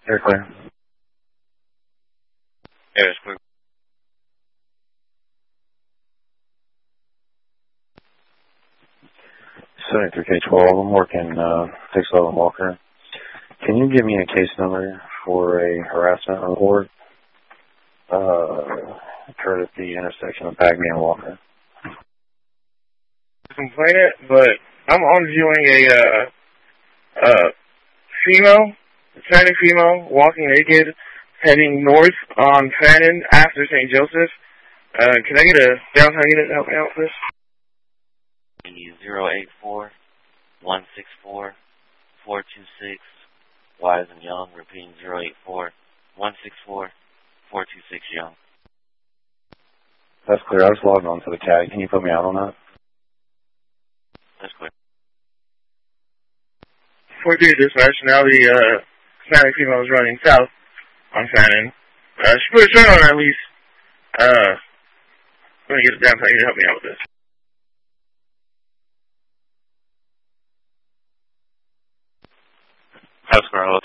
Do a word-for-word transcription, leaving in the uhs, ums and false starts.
Very clear. Yeah, it's clear. seventy-three K twelve, I'm working uh, six eleven Walker. Can you give me a case number for a harassment report? Uh, occurred at the intersection of Bagby and Walker. Complainant, but I'm interviewing a uh, uh, female, Hispanic female, walking naked, heading north on Fannin after Saint Joseph. Uh, can I get a downtown unit to help me out with this? zero eight four, one six four, four two six, Wise and Young, repeating zero eight four, one six four, four two six Young. That's clear. I just logged on to the C A D. Can you put me out on that? That's clear. four three dispatch, now the uh, Hispanic female is running south on Fannin. Uh, she put a turn on at least. Uh, I'm going to get a downtown unit to help me out with this. That's clear.